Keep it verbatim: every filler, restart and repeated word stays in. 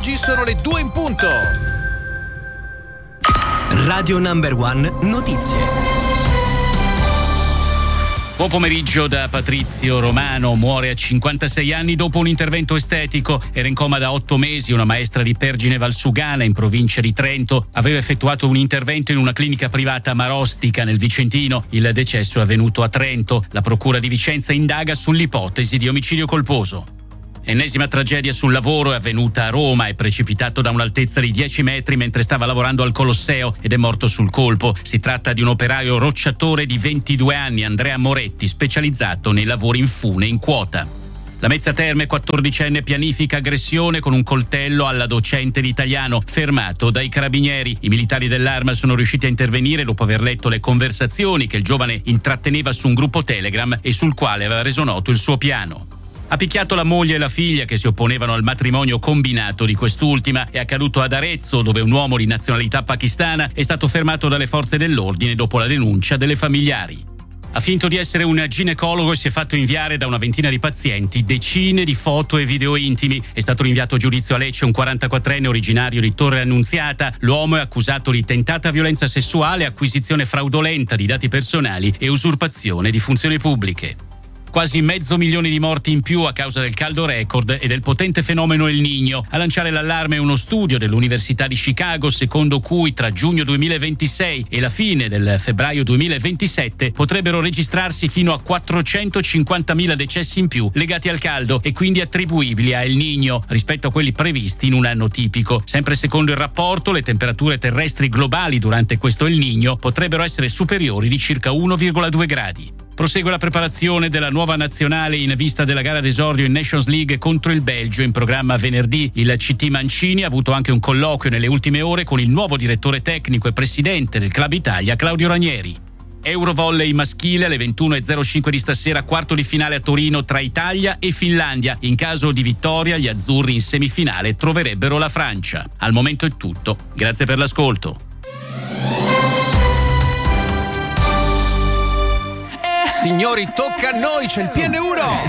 oggi sono le due in punto. Radio Number One Notizie. Buon pomeriggio da Patrizio Romano. Muore a cinquantasei anni dopo un intervento estetico. Era in coma da otto mesi. Una maestra di Pergine Valsugana, in provincia di Trento, aveva effettuato un intervento in una clinica privata a Marostica, nel Vicentino. Il decesso è avvenuto a Trento. La procura di Vicenza indaga sull'ipotesi di omicidio colposo. Ennesima tragedia sul lavoro è avvenuta a Roma. È precipitato da un'altezza di dieci metri mentre stava lavorando al Colosseo ed è morto sul colpo. Si tratta di un operaio rocciatore di ventidue anni, Andrea Moretti, specializzato nei lavori in fune in quota. La Mezza Terme, quattordicenne, pianifica aggressione con un coltello alla docente di italiano, fermato dai carabinieri. I militari dell'Arma sono riusciti a intervenire dopo aver letto le conversazioni che il giovane intratteneva su un gruppo Telegram e sul quale aveva reso noto il suo piano. Ha picchiato la moglie e la figlia che si opponevano al matrimonio combinato di quest'ultima. È accaduto ad Arezzo, dove un uomo di nazionalità pakistana è stato fermato dalle forze dell'ordine dopo la denuncia delle familiari. Ha finto di essere un ginecologo e si è fatto inviare da una ventina di pazienti decine di foto e video intimi. È stato rinviato a giudizio a Lecce un quarantaquattrenne originario di Torre Annunziata. L'uomo è accusato di tentata violenza sessuale, acquisizione fraudolenta di dati personali e usurpazione di funzioni pubbliche. Quasi mezzo milione di morti in più a causa del caldo record e del potente fenomeno El Niño. A lanciare l'allarme è uno studio dell'Università di Chicago, secondo cui tra giugno duemilaventisei e la fine del febbraio duemilaventisette potrebbero registrarsi fino a quattrocentocinquantamila decessi in più legati al caldo e quindi attribuibili a El Niño rispetto a quelli previsti in un anno tipico. Sempre secondo il rapporto, le temperature terrestri globali durante questo El Niño potrebbero essere superiori di circa uno virgola due gradi. Prosegue la preparazione della nuova nazionale in vista della gara d'esordio in Nations League contro il Belgio, in programma venerdì. Il C T Mancini ha avuto anche un colloquio nelle ultime ore con il nuovo direttore tecnico e presidente del Club Italia, Claudio Ranieri. Eurovolley maschile alle ventuno e zero cinque di stasera, quarto di finale a Torino tra Italia e Finlandia. In caso di vittoria, gli azzurri in semifinale troverebbero la Francia. Al momento è tutto. Grazie per l'ascolto. Signori, tocca a noi, c'è il P N uno!